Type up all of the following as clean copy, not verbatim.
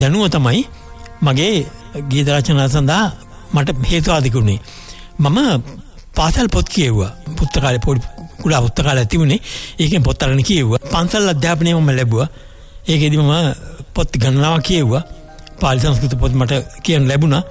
දැනුව තමයි මගේ ගීත රචනා සඳහා මට හේතු ආදික වුණේ. මම පාසල් පොත් කියෙව්වා. පුස්තකාලේ පොඩි කුඩා පුස්තකාලයක් තිබුණේ. ඒකෙන් පොත් අරගෙන කියෙව්වා. පන්සල් අධ්‍යාපනය මම ලැබුවා. ඒකෙදි මම පොත් ගණනාවක් කියෙව්වා. පාලි සංස්කෘත පොත් මට කියන්න ලැබුණා.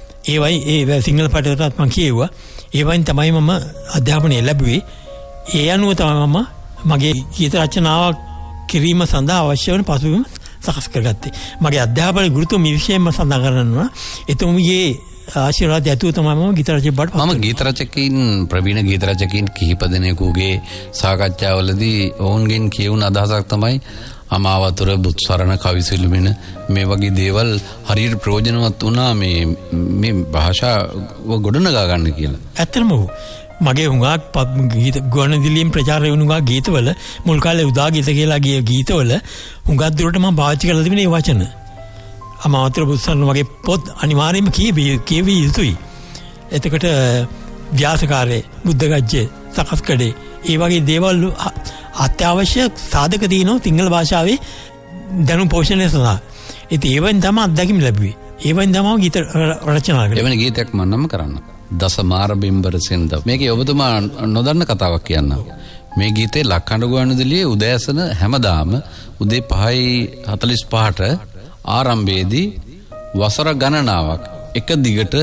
ඒ සිංහල පාඨයටත් මම කියෙව්වා. ඒ වයින් තමයි මම අධ්‍යාපනය ලැබුවේ. ඒ අනුව තමයි මම මගේ ගීත රචනාවක් කිරීම සඳහා අවශ්‍ය වන පසුබිම සකස් කරගත්තේ. මගේ අධ්‍යාපන ගුරුතුම මේ විශේෂයෙන්ම සඳහන් කරනවා. එතුමිගේ ආශිර්වාදය ඇතුව තමයි මම ගීත රචකයෙක් බවට පත් වුණේ. මම ගීත රචකයින් ප්‍රවීණ ගීත රචකයින් කිහිප දෙනෙකුගේ සාකච්ඡාවලදී ඔවුන්ගෙන් කියවුණ අදහසක් තමයි අමාවතුර බුත්සරණ කවිසිළුමිණ මේ වගේ දේවල් හරියට ප්‍රයෝජනවත් වුණා මේ භාෂාව ගොඩනගා ගන්න කියලා. ඇත්තටම මගේ හුඟක් ගීත ගුවන්විදුලියෙන් ප්‍රචාරය වුණු ගීතවල මුල් කාලේ උදා ගීත කියලා ගිය ගීතවල හුඟක් දුරට මම පාවිච්චි කරලා තිබෙන මේ වචන. අමාවතුර බුත්සරණ වගේ පොත් අනිවාර්යයෙන්ම කියවිය යුතුයි. එතකොට ව්‍යාසකාරයේ බුද්ධ ගජ්ජේ සකස්කඩේ ඒ වගේ දේවල් අත්‍යවශ්‍ය සාධක තියෙනවා සිංහල භාෂාවේ දැනුම් පෝෂණය සඳහා. ඉතින් ඒවෙන් තමයි අත්දැකීම් ලැබුවේ. ඒවෙන් තමයි ගීත රචනා කළේ. එවැනි ගීතයක් මම නම් කරන්න. දසමාර බිම්බර සින්ද. මේකේ ඔබතුමා නොදන්න කතාවක් කියන්න. මේ ගීතේ ලක්කඬ ගුවන්විදුලියේ උදෑසන හැමදාම උදේ 5:45ට ආරම්භයේදී වසර ගණනාවක් එක දිගට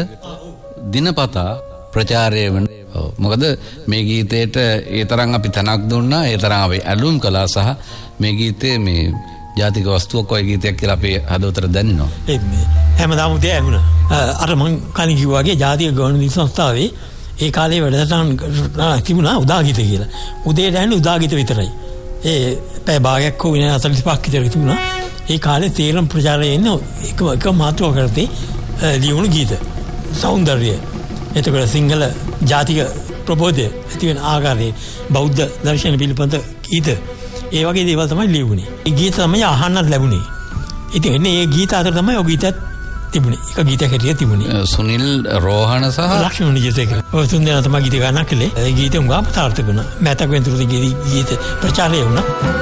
දිනපතා ප්‍රචාරය වෙන. මොකද මේ ගීතේට ඒ තරම් අපි තනක් දුන්නා, ඒ තරම් අපි ඇලුම් කළා සහ මේ ගීතේ මේ ජාතික වස්තුවක් වගේ ගීතයක් කියලා අපේ හදවතට දැනෙනවා. හැමදාම උදේ ඇහුණා. අර මං කලින් කිව්වා වගේ ජාතික ගුවන්විදුලි සංස්ථාවේ ඒ කාලේ වැඩසටහන් තිබුණා උදා ගීත කියලා. උදේට ඇහෙන උදා ගීත විතරයි. ඒ පැය භාගයක් හෝ විනාඩි 45ක් විතර තිබුණා. ඒ කාලේ තේරම් ප්‍රචාරයේ ඉන්න එක මාතෘකාවක් කරතේ ලියුණු ගීත. සෞන්දර්යය. එතකොට සිංහල ජාතික ප්‍රබෝධය ඇති වෙන ආකාරයේ බෞද්ධ දර්ශන පිළිපද ගීත ඒ වගේ දේවල් තමයි ලියුනේ. ඒ ගීත තමයි අහන්නත් ලැබුණේ. ඉතින් එන්නේ ඒ ගීත අතර තමයි ඔය ගීතත් තිබුණේ. එක ගීතයක් හැටියට තිබුණේ. සුනිල් රෝහණ සහ ලක්ෂ්මණ නිජසේකර. ඔය තුන් දෙනා තමයි ගීත ගානක් කළේ. ඒ ගීත උගා ප්‍රචාරත වුණා. මෑතක වෙනතුරු ගීත ප්‍රචාරය වුණා.